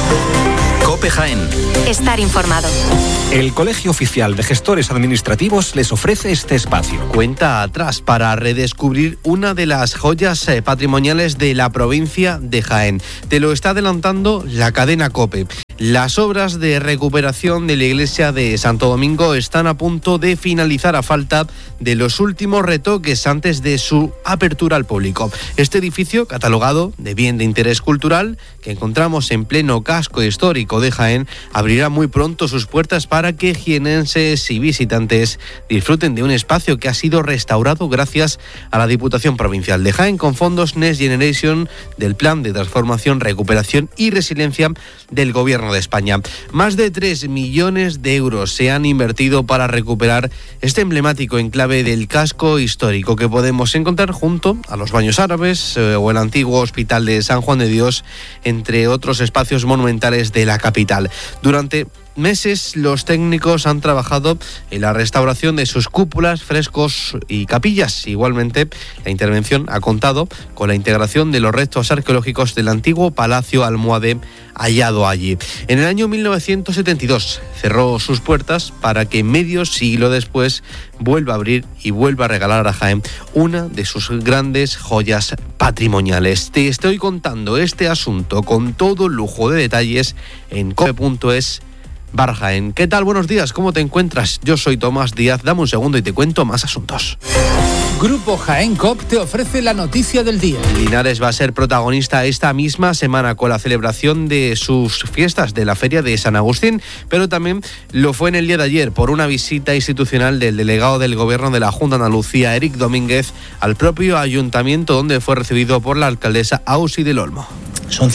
COPE Jaén. Estar informado. El Colegio Oficial de Gestores Administrativos les ofrece este espacio. Cuenta atrás para redescubrir una de las joyas patrimoniales de la provincia de Jaén. Te lo está adelantando la cadena COPE. Las obras de recuperación de la iglesia de Santo Domingo están a punto de finalizar a falta de los últimos retoques antes de su apertura al público. Este edificio, catalogado de bien de interés cultural, que encontramos en pleno casco histórico de Jaén, abrirá muy pronto sus puertas para que jienenses y visitantes disfruten de un espacio que ha sido restaurado gracias a la Diputación Provincial de Jaén con fondos Next Generation del Plan de Transformación, Recuperación y Resiliencia del Gobierno de España. Más de 3 millones de euros se han invertido para recuperar este emblemático enclave del casco histórico que podemos encontrar junto a los Baños Árabes o el antiguo Hospital de San Juan de Dios, entre otros espacios monumentales de la capital. Durante meses los técnicos han trabajado en la restauración de sus cúpulas, frescos y capillas. Igualmente, la intervención ha contado con la integración de los restos arqueológicos del antiguo Palacio Almohade hallado allí. En el año 1972 cerró sus puertas para que medio siglo después vuelva a abrir y vuelva a regalar a Jaén una de sus grandes joyas patrimoniales. Te estoy contando este asunto con todo lujo de detalles en cope.es. Jaén. ¿Qué tal? Buenos días, ¿cómo te encuentras? Yo soy Tomás Díaz, dame un segundo y te cuento más asuntos. Grupo Jaén COP te ofrece la noticia del día. Linares va a ser protagonista esta misma semana con la celebración de sus fiestas de la Feria de San Agustín, pero también lo fue en el día de ayer por una visita institucional del delegado del Gobierno de la Junta de Andalucía, Eric Domínguez, al propio ayuntamiento, donde fue recibido por la alcaldesa Ausi del Olmo. Son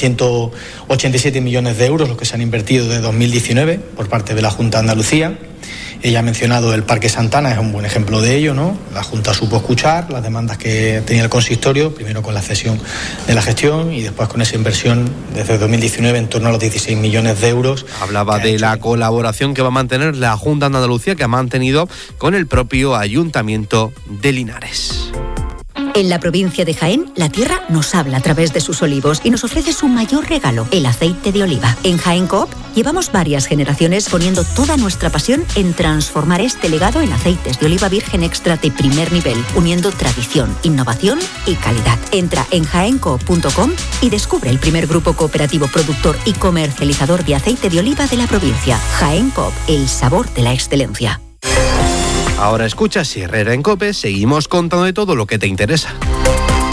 187 millones de euros los que se han invertido desde 2019 por parte de la Junta de Andalucía. Ella ha mencionado el Parque Santana, es un buen ejemplo de ello, ¿no? La Junta supo escuchar las demandas que tenía el consistorio, primero con la cesión de la gestión y después con esa inversión desde 2019 en torno a los 16 millones de euros. Hablaba de la colaboración que va a mantener la Junta de Andalucía, que ha mantenido con el propio Ayuntamiento de Linares. En la provincia de Jaén, la tierra nos habla a través de sus olivos y nos ofrece su mayor regalo, el aceite de oliva. En Jaén Coop llevamos varias generaciones poniendo toda nuestra pasión en transformar este legado en aceites de oliva virgen extra de primer nivel, uniendo tradición, innovación y calidad. Entra en jaencoop.com y descubre el primer grupo cooperativo productor y comercializador de aceite de oliva de la provincia. Jaén Coop, el sabor de la excelencia. Ahora escuchas Herrera en COPE, seguimos contando de todo lo que te interesa.